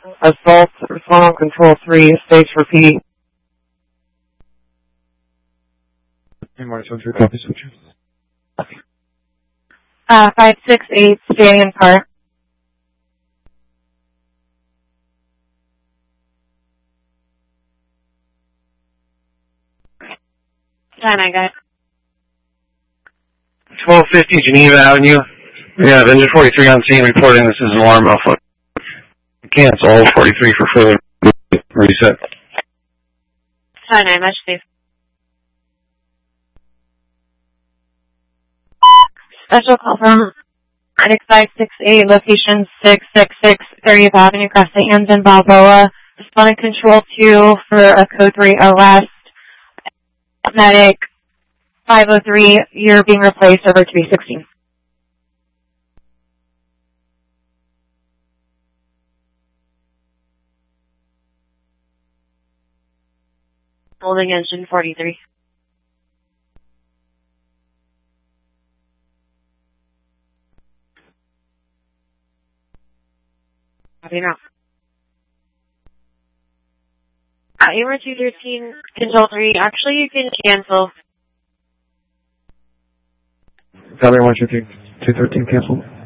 assault, respond on control 3, stage for PD. March 13, copy switcher. 568, staying in car. I got it. 1250 Geneva Avenue. We have engine 43 on scene reporting this is alarm alpha. Cancel 43 for further reset. 9, much safe. Special call from 6568, location 666 30th Avenue, across the Hampton Balboa. Responding control 2 for a code 3 arrest. Medic 503, you're being replaced over to B16. Holding engine 43. Copy now. AMR 213, control 3, actually you can cancel. Copy 123, 213, cancel.